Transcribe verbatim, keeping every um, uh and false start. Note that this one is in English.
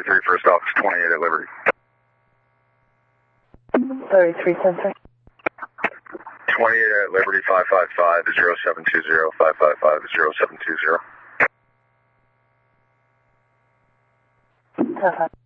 thirty-three, first office, twenty-eight at Liberty. thirty-three ten three. twenty-eight at Liberty, five five five, zero seven two zero, five five five, zero seven two zero. Uh-huh.